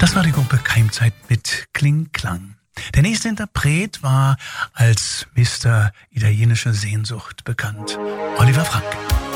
Das war die Gruppe Keimzeit mit Kling Klang. Der nächste Interpret war als Mr. Italienische Sehnsucht bekannt, Oliver Frank.